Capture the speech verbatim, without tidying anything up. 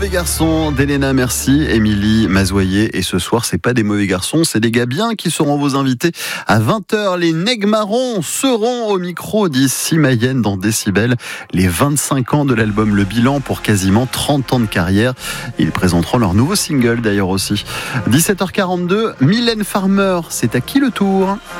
Mauvais garçons d'Elena Merci, Émilie Mazoyer. Et ce soir, c'est pas des mauvais garçons, c'est des gars bien qui seront vos invités à vingt heures. Les Nègres Marrons seront au micro d'ici Mayenne dans Décibel. Les vingt-cinq ans de l'album Le Bilan pour quasiment trente ans de carrière. Ils présenteront leur nouveau single d'ailleurs aussi. dix-sept heures quarante-deux, Mylène Farmer, c'est à qui le tour ?